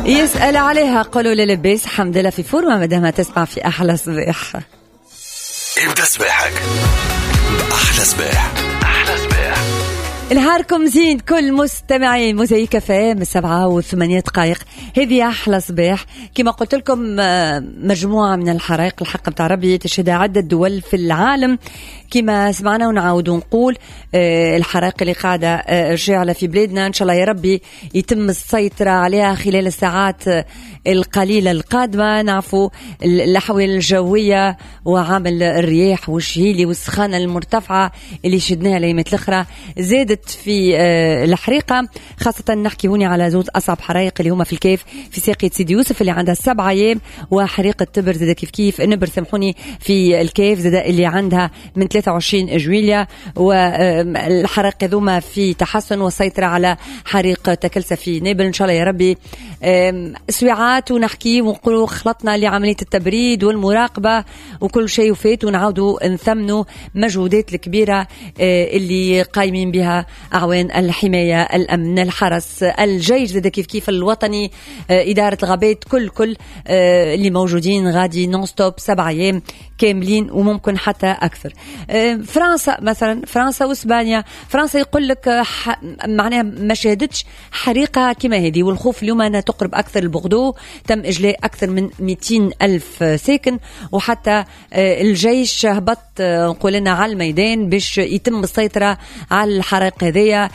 يسأل عليها قالوا للبيس حمد لله في فورمة مدامها تسمع في أحلى صباح. ابدأ صباحك بأحلى صباح. أحلى صباح. نهاركم زين كل مستمعين موزايك فام 7:08. هذه أحلى صباح. كما قلت لكم مجموعة من الحرائق الحق بتاع ربي تشهدها عدة دول في العالم. كما سمعنا ونعود ونقول الحرائق اللي قاعدة شاعلة في بلادنا إن شاء الله يا ربي يتم السيطرة عليها خلال الساعات القليلة القادمة. نعرفوا الأحوال الجوية وعامل الرياح والشهيلي والسخانة المرتفعة اللي شدناها الأيامات الأخرى زادت في الحريقة، خاصة نحكي هوني على زوج أصعب حرائق اللي هما في الكيف في ساقية سيدي يوسف اللي عندها 7 أيام، وحريقة تبر زاد كيف نبر سامحوني في الكيف زاد اللي عندها من 23 جويليا. والحرائق ذوما في تحسن والسيطرة على حريق تكلسة في نابل إن شاء الله يا ربي سويعات ونحكي ونقولوا خلطنا لعملية التبريد والمراقبة وكل شيء وفات، ونعودوا نثمنوا مجهودات الكبيرة اللي قايمين بها أعوان الحماية الأمن الحرس الجيش زاد كيف الوطني إدارة الغابات كل اللي موجودين غادي نون ستوب 7 أيام كاملين وممكن حتى أكثر. فرنسا مثلا، فرنسا وإسبانيا، فرنسا يقول لك معناها ما شهدتش حريقة كما هذه، والخوف اليوم أنها تقرب أكثر. البغدو تم إجلاء أكثر من 200 ألف ساكن، وحتى الجيش هبط نقول لنا على الميدان باش يتم السيطرة على الحرائق هذية.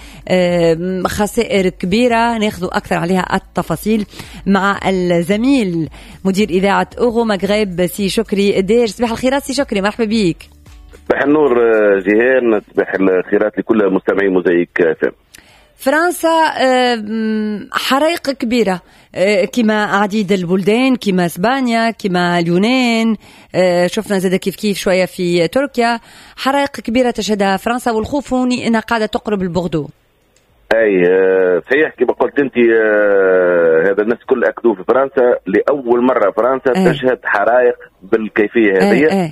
خسائر كبيرة ناخذوا أكثر عليها التفاصيل مع الزميل مدير إذاعة أوغو مغرب سي شكري دير. صباح الخيرات سي شكري، مرحبا بيك. صباح النور جيهان، صباح الخيرات لكل مستمعي موزايك فام. فرنسا حرائق كبيرة كما عديد البلدان، كما اسبانيا، كما اليونان، شفنا زاد كيف شوية في تركيا حرائق كبيرة تشهدها فرنسا، والخوف هوني انها قاعدة تقرب البغدو. اي صحيح كما قلت انت، هذا الناس كل اكدوا في فرنسا لاول مرة فرنسا تشهد حرائق بالكيفية هذه.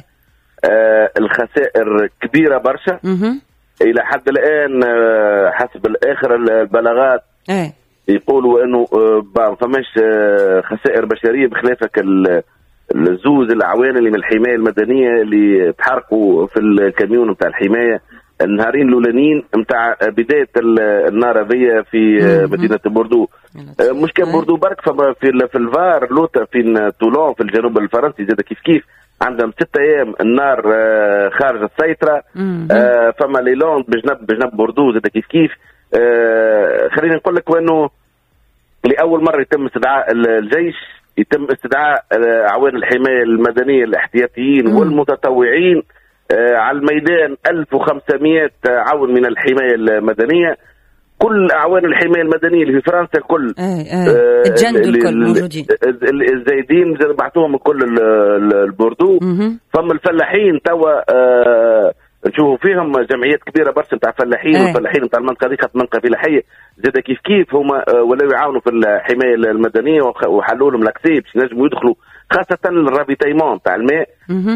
الخسائر كبيرة برشا الى حد الان حسب الاخر البلاغات يقولوا انه فماش خسائر بشريه بخلافك الزوز العوان اللي من الحمايه المدنيه اللي تحرقوا في الكاميون نتاع الحمايه النهارين الاولانيين نتاع بدايه النار هذيا في مدينه بوردو. مش كان بوردو برك، في الفار لوتا في طولون في الجنوب الفرنسي زاد كيف عندهم 6 أيام النار خارج السيطرة. فما ليلوند بجنب بوردو زاد كيف خلينا نقول لك وانه لأول مرة يتم استدعاء الجيش، يتم استدعاء أعوان الحماية المدنية الاحتياطيين والمتطوعين على الميدان. 1500 عون من الحماية المدنية، كل أعوان الحماية المدنية اللي في فرنسا كل الجند الكل موجودين، الزايدين بعثوهم من كل البوردو. فما الفلاحين توا نشوفوا فيهم جمعيات كبيرة برشا نتاع فلاحين والفلاحين نتاع المنطقة دي منطقة فلاحية زاد كيف هما ولاو يعاونوا في الحماية المدنية وحلوا لهم لاكسي باش ينجموا يدخلوا خاصة الرابيتايمون نتاع الماء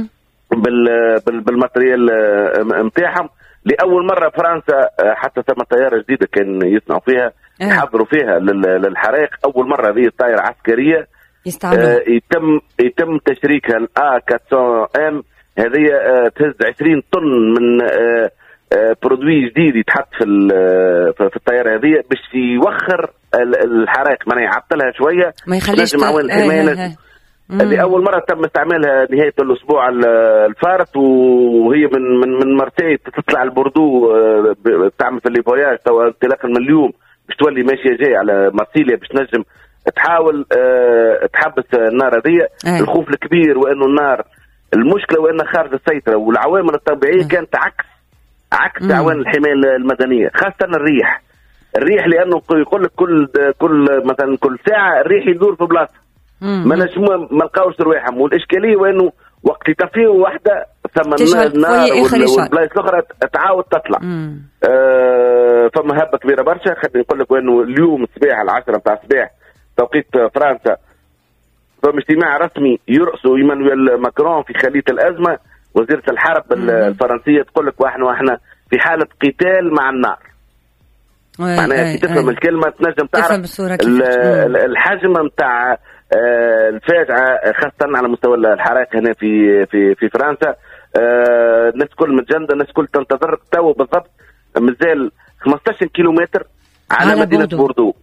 بالماتريال نتاعهم. لأول مرة فرنسا حتى ثم طيارة جديدة كان يصنعوا فيها يحضروا فيها للحرائق. أول مرة هذه الطائرة عسكرية يتم تشريكها الA400M. هذه تهز 20 طن من برودوي جديد يتحط في الطائرة هذه باش يوخر الحرائق، معناها يعطلها شوية ما يخليش اللي أول مرة تم استعمالها نهاية الأسبوع الفارط، وهي من مرسي تطلع البوردو تعمل في الليفوياج توا انطلاقا من اليوم باش تولي ماشية جاي على مرسيليا باش نجم تحاول تحبس النار هذه. الخوف الكبير وأنه النار المشكلة وأنها خارج السيطرة، والعوامل الطبيعية كانت عكس أعوان الحماية المدنية، خاصة الريح لأنه يقول لك كل مثلا كل ساعة الريح يدور في بلاصة ما لقاوش رواحهم. والإشكالية وأنه وقت يطفيوا واحدة ثم النار والبلايص الأخرى تعاود تطلع. فما هبة كبيرة برشا. خليني نقول لك وأنه اليوم الصباح 10 متاع الصباح توقيت فرنسا فما اجتماع رسمي يرأسه إيمانويل ماكرون في خلية الأزمة. وزيرة الحرب الفرنسية تقول لك واحنا في حالة قتال مع النار. معناها تفهم الكلمة تنجم تعرف الحجم نتاع الفاجعة، خاصة على مستوى الحرائق هنا في فرنسا. الناس كل متجندة، الناس كل تنتظر. تو بالضبط مازال 15 كيلومتر على مدينة بوردو،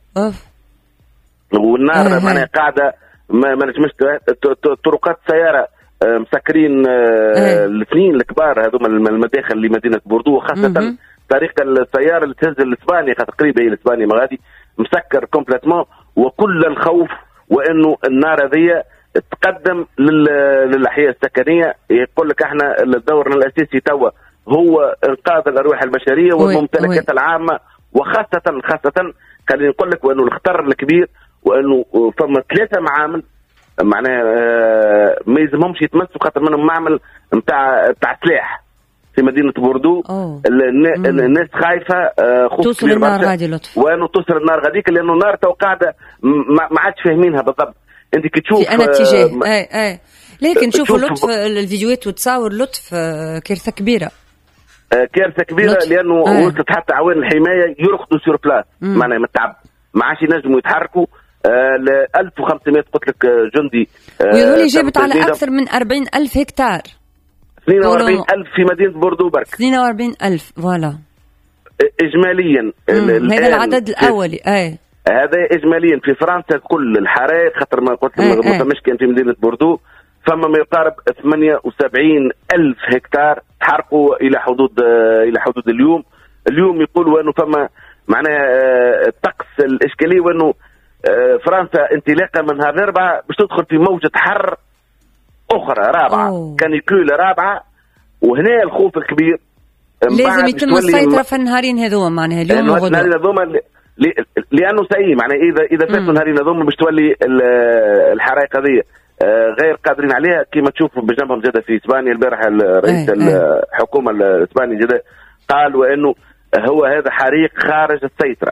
والنار معناها قاعدة ما نجمش. طرقات السيارة مسكرين الاثنين الكبار هذوما المداخل لمدينة بوردو، خاصة طريق السيارة اللي تهز لإسبانيا، خاطر قريبة هي لإسبانيا ما غادي، مسكر كومبليتمون. وكل الخوف وانه النار هذه تقدم للأحياء السكنية. يقول لك احنا دورنا الأساسي توا هو إنقاذ الأرواح البشرية والممتلكات العامة، وخاصة خليني نقول لك وانه الخطر الكبير وانه فما 3 معامل معناها ما يلزمهمش يتمسوا، خاطر منهم معمل نتاع سلاح في مدينة بوردو. الناس خايفة، خوف توصل النار غادي لطف، وانه توصل النار غاديك، لانه النار تو قاعدة ما عادش فاهمينها بالضبط. انت كي تشوف في انا اتجاه لكن نشوفوا لطف الفيديوهات وتصاور لطف كارثة كبيرة، كارثة كبيرة لطف. لانه وصلت حتى عوان الحماية يرقدوا سور بلاس، معناها متعب، ما عادش ينجموا يتحركوا. ل 1500 قلت لك جندي، ويقولوا جابت على اكثر من 40,000 هكتار. 42,000 في مدينة بوردو برك. 42,000 فوالا إجماليا. هذا العدد الأولي. هذا إجماليا في فرنسا كل الحرائق، خاطر ما قلت لك مش كان في مدينة بوردو، فما ما يقارب 78,000 هكتار تحرقوا إلى حدود اليوم يقولوا أنه فما معناها الطقس الإشكالية، وأنه فرنسا انطلاقا من نهار 4 باش تدخل في موجة حر أخرى رابعة، كانيكول رابعة. وهنا الخوف الكبير لازم يتم السيطرة في النهارين هذوما، معناها اليوم وغدوة، لأنه سيء معناها إذا فاتوا النهارين هذوما باش تولي الحرائق هذه غير قادرين عليها. كما تشوفوا بجنبهم جدا في إسبانيا البارح رئيس الحكومة الإسبانية جدا قال وأنه هو هذا حريق خارج السيطرة.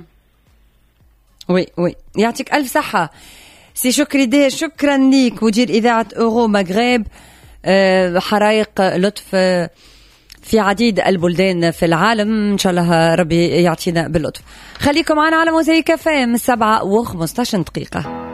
وي يعطيك ألف صحة سي شكري ديه، شكرا ليك مدير إذاعة أورو مغرب. حرائق لطف في عديد البلدان في العالم، إن شاء الله ربي يعطينا باللطف. خليكم معنا على موزايك FM 7:15.